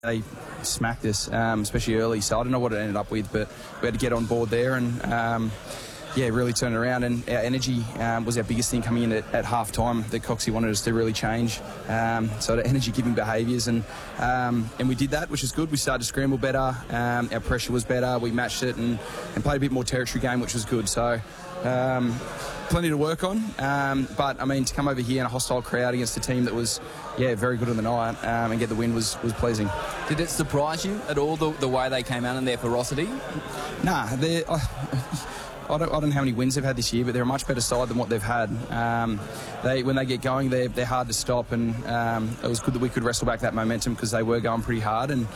They smacked us, especially early, so I don't know what it ended up with, but we had to get on board there and really turn it around. And our energy was our biggest thing coming in at half time that Coxie wanted us to really change. So the energy giving behaviours, and we did that, which is good. We started to scramble better, our pressure was better, we matched it and played a bit more territory game, which was good. So plenty to work on, but I mean, to come over here in a hostile crowd against a team that was very good on the night and get the win was pleasing. Did it surprise you at all the way they came out and their ferocity? Nah, I don't know how many wins they've had this year, but they're a much better side than what they've had. When they get going, they're hard to stop, and it was good that we could wrestle back that momentum because they were going pretty hard. And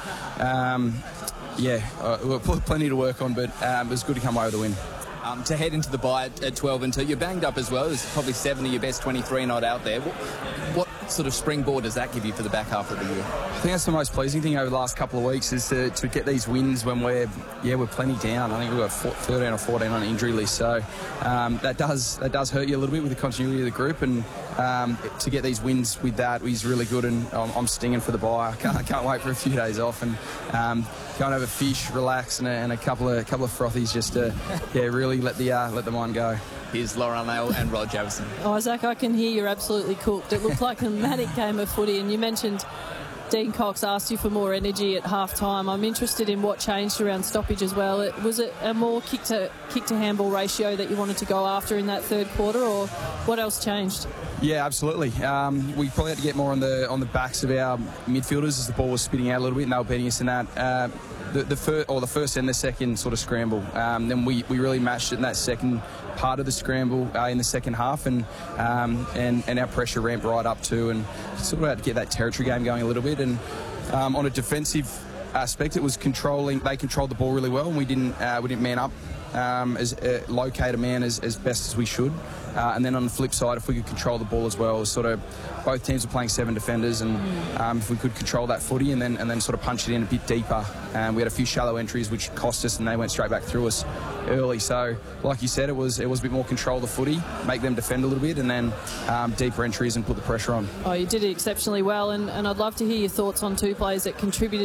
plenty to work on, but it was good to come away with the win. To head into the bye at 12-2, you're banged up as well. There's probably 7 of your best 23 not out there. What sort of springboard does that give you for the back half of the year? I think that's the most pleasing thing over the last couple of weeks is to get these wins when we're plenty down. I think we've got 13 or 14 on the injury list, so that does hurt you a little bit with the continuity of the group, and to get these wins with that is really good, and I'm stinging for the bye. I can't wait for a few days off and go and have a fish, relax, and a couple of frothies just to really let the mind go. Here's Lauren Nail and Rod Javison. Isaac, I can hear you're absolutely cooked. It looked like a manic game of footy, and you mentioned Dean Cox asked you for more energy at half-time. I'm interested in what changed around stoppage as well. Was it a more kick to handball ratio that you wanted to go after in that third quarter, or what else changed? Yeah, absolutely. We probably had to get more on the backs of our midfielders as the ball was spitting out a little bit, and they were beating us in that. The first and the second sort of scramble. Then we really matched it in that second part of the scramble in the second half, and our pressure ramped right up too, and sort of had to get that territory game going a little bit. And on a defensive aspect, it was controlling. They controlled the ball really well, and we didn't man up locate a man as best as we should. And then on the flip side, if we could control the ball as well, sort of both teams were playing 7 defenders, and if we could control that footy and then sort of punch it in a bit deeper, we had a few shallow entries which cost us, and they went straight back through us early. So, like you said, it was a bit more control the footy, make them defend a little bit, and then deeper entries and put the pressure on. Oh, you did it exceptionally well, and I'd love to hear your thoughts on 2 players that contributed